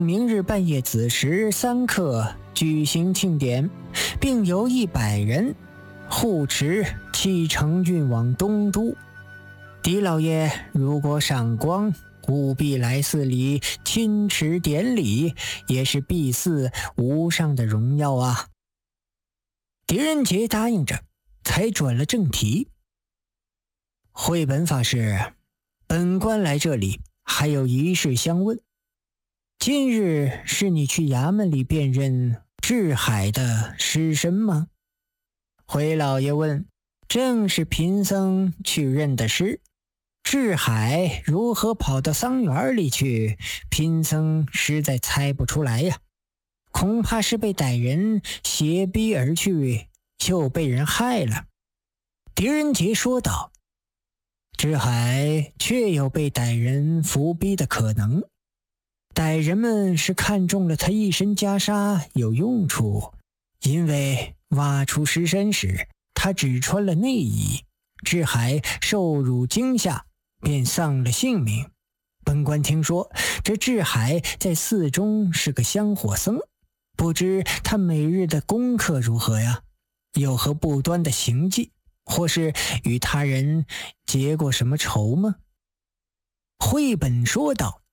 明日半夜子时3刻举行庆典，并由100人护持启程运往东都。狄老爷如果赏光，务必来寺里亲持典礼，也是必寺无上的荣耀啊。狄仁杰答应着，才转了正题。慧本法师，本官来这里还有一事相问。今日是你去衙门里辨认智海的尸身吗？回老爷问，正是贫僧去认的尸。智海如何跑到桑园里去，贫僧实在猜不出来呀。恐怕是被歹人挟逼而去，又被人害了。狄仁杰说道，智海确有被歹人伏逼的可能。歹人们是看中了他一身袈裟有用处，因为挖出尸身时他只穿了内衣，智海受辱惊吓，便丧了性命。本官听说这智海在寺中是个香火僧，不知他每日的功课如何呀？有何不端的行迹，或是与他人结过什么仇吗？慧本说道，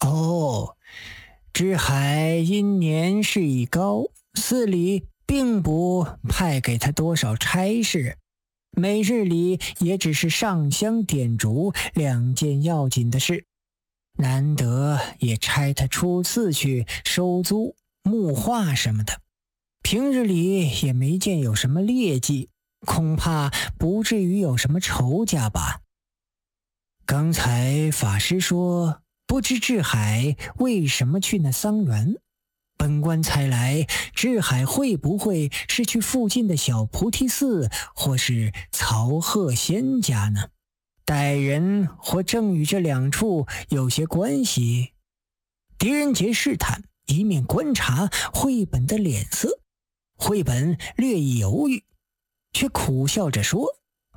智海因年事已高，寺里并不派给他多少差事，每日里也只是上香点烛2件要紧的事，难得也差他出寺去收租木画什么的，平日里也没见有什么劣迹，恐怕不至于有什么仇家吧。刚才法师说不知智海为什么去那桑园，本官猜来智海会不会是去附近的小菩提寺或是曹鹤仙家呢？歹人或正与这2处有些关系。狄仁杰试探，一面观察慧本的脸色。慧本略一犹豫，却苦笑着说，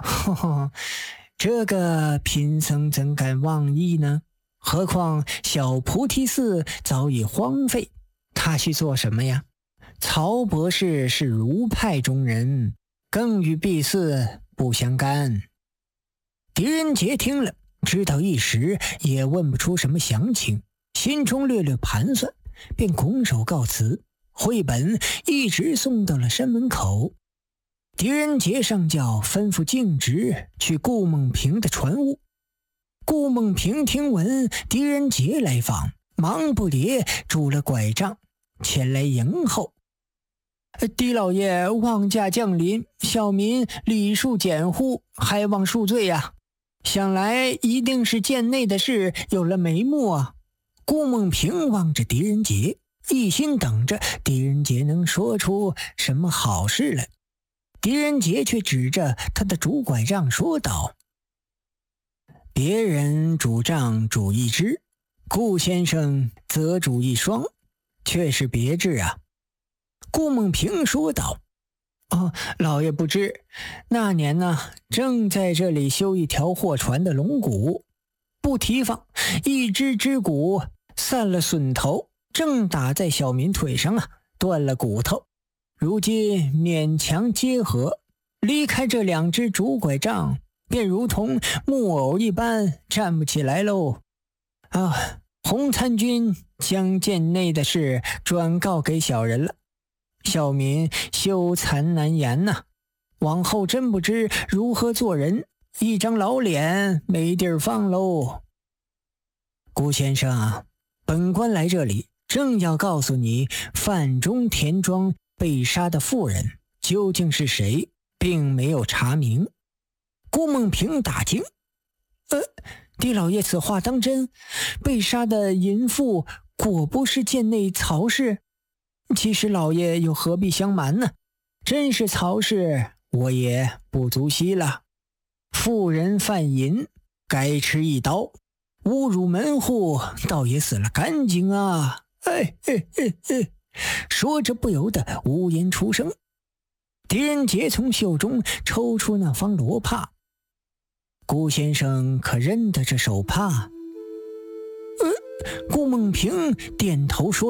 这个贫僧怎敢妄议呢？何况小菩提寺早已荒废，他去做什么呀？曹博士是儒派中人，更与敝寺不相干。狄仁杰听了，知道一时也问不出什么详情，心中略略盘算，便拱手告辞。慧本一直送到了山门口。狄仁杰上轿吩咐径直去顾梦平的船屋。顾梦平听闻狄仁杰来访，忙不迭拄了拐杖前来迎候。狄老爷望驾降临，小民礼数简乎，还望恕罪呀。想来一定是贱内的事有了眉目啊。顾梦平望着狄仁杰，一心等着狄仁杰能说出什么好事来。狄仁杰却指着他的拄拐杖说道，别人拄杖拄一只，顾先生则拄一双，却是别致啊。顾梦平说道，老爷不知，那年呢，正在这里修一条货船的龙骨，不提防一只肢骨散了损头，正打在小民腿上啊，断了骨头，如今勉强结合，离开这2只拄拐杖，便如同木偶一般站不起来喽。洪参军将贱内的事转告给小人了，小民羞惭难言呐，往后真不知如何做人，一张老脸没地儿放喽。顾先生，本官来这里正要告诉你，范中田庄被杀的妇人究竟是谁，并没有查明。顾梦平大惊，狄老爷此话当真？被杀的淫妇果不是贱内曹氏？其实老爷又何必相瞒呢？真是曹氏，我也不足惜了。妇人犯淫，该吃一刀，侮辱门户，倒也死了干净啊！说着不由得无言出声。狄仁杰从袖中抽出那方罗帕，顾先生可认得这手帕？顾梦平点头说